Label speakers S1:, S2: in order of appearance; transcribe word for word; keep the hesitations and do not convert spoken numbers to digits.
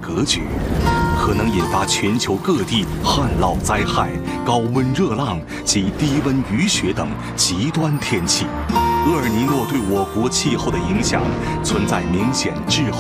S1: 格局，可能引发全球各地旱涝灾害、高温热浪及低温雨雪等极端天气。厄尔尼诺对我国气候的影响存在明显滞后